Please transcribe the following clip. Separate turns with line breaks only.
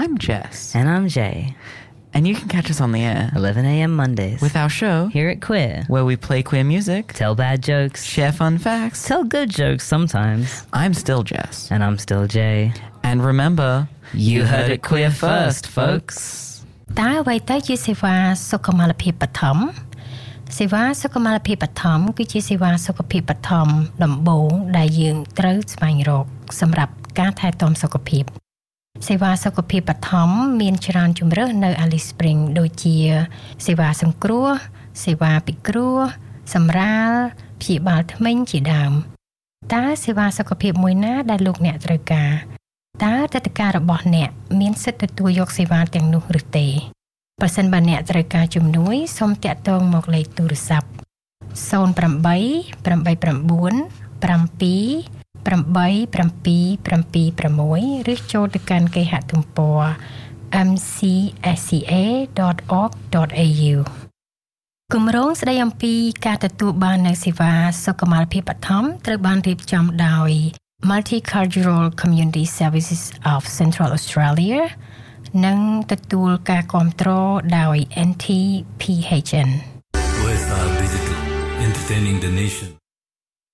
I'm Jess.
And I'm Jay.
And you can catch us on the air
11 a.m. Mondays
with our show
here at Queer,
where we play queer music,
tell bad jokes,
share fun facts,
tell good jokes sometimes.
I'm still Jess.
And I'm still Jay.
And remember, you heard it queer first, folks.
តើអ្វីទៅជាសេវាសុខុមាលភាពបឋមសេវាសុខុមាលភាពបឋមគឺជាសេវាសុខភាពបឋមដំបូងដែលយើងត្រូវស្វែងរកសម្រាប់ការថែទាំសុខភាពសេវាសុខភាពបឋមមានច្រើនជម្រើសនៅ Alice Spring ដូចជាសេវាសង្គ្រោះសេវាពិគ្រោះសម្រាលព្យាបាលធ្មេញជាដើមតើសេវាសុខភាពមួយណាដែលលោកអ្នកត្រូវការតើទឹកដីរបស់អ្នកមានសិទ្ធិទទួលយកសេវាទាំងនោះឬទេប្រសិនបើអ្នកត្រូវការជំនួយសូមតាក់ទងមកលេខទូរស័ព្ទ0888277776 ឬចូលទៅកាន់គេហទំព័រ mcsca.org.au គម្រោងស្តីអំពីការទទួលបាននូវសេវាសុខុមាលភាពបឋមត្រូវបានរៀបចំដោយ Multicultural Community Services of Central Australia និងទទួលការគាំទ្រដោយ NTPHN
OSR Digital, entertaining the nation.